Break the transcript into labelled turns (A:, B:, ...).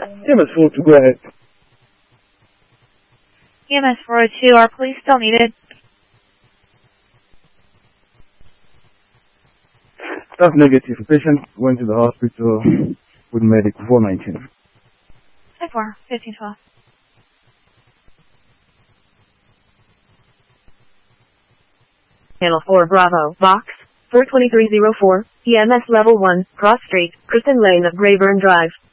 A: EMS 402, go ahead.
B: EMS 402, are police still needed?
A: That's negative. The patient went to the hospital with medic 419.
B: 10-4, 15-12.
C: Channel 4 Bravo, Box, 42304, EMS Level 1, Cross Street, Kristen Lane of Grayburn Drive.